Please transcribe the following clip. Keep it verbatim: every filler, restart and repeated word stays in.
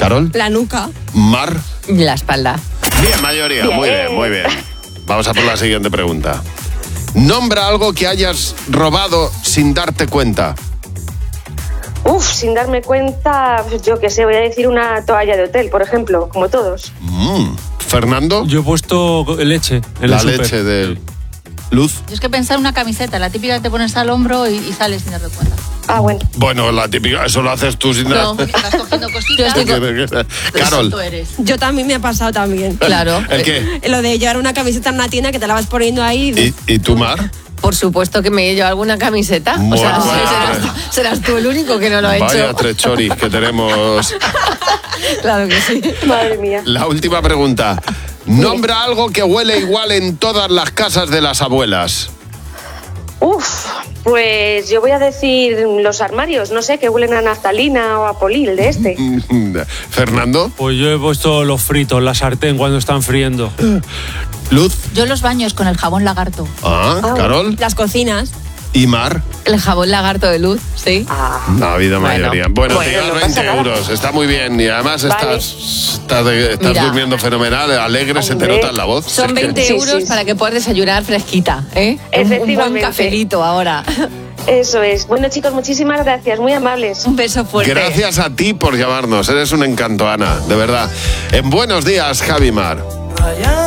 ¿Carol? La nuca. ¿Mar? La espalda. Bien, mayoría. Bien. Muy bien, muy bien. Vamos a por la siguiente pregunta. Nombra algo que hayas robado sin darte cuenta. Uf, sin darme cuenta, yo qué sé, voy a decir una toalla de hotel, por ejemplo, como todos. Mm. ¿Fernando? Yo he puesto leche en la el leche súper. del... Luz. Yo es que pensar una camiseta, la típica que te pones al hombro y, y sales sin darte cuenta. Ah, bueno. Bueno, la típica, eso lo haces tú sin nada. No, porque estás cogiendo cositas. Carol. Tú eres. Yo también me ha pasado también. Claro. ¿El qué? Lo de llevar una camiseta en una tienda que te la vas poniendo ahí. ¿Y, y tú, Mar? Por supuesto que me he llevado alguna camiseta. Bueno, o sea, vaya. serás, serás tú el único que no lo ha hecho. Vaya tres choris que tenemos. Claro que sí. Madre mía. La última pregunta. Nombra algo que huele igual en todas las casas de las abuelas. Uf, pues yo voy a decir los armarios, no sé, que huelen a naftalina o a polil de este. ¿Fernando? Pues yo he puesto los fritos, la sartén cuando están friendo. ¿Luz? Yo los baños con el jabón lagarto. Ah, ¿Carol? Las cocinas. ¿Y Mar? El jabón lagarto de Luz, sí. Ah, Ha habido Bueno. mayoría. Bueno, Bueno, te llevas no veinte pasa nada. euros. Está muy bien. Y además Vale. estás, estás, de- estás Mira. durmiendo fenomenal, alegre, se te Hombre. nota en la voz. Son Es que- veinte Sí, euros sí, sí. para que puedas desayunar fresquita, ¿eh? Un- Un buen Efectivamente. cafelito ahora. eso es. Bueno, chicos, muchísimas gracias, muy amables. Un beso fuerte. Gracias a ti por llamarnos. Eres un encanto, Ana, de verdad. En Buenos Días, Javi Mar.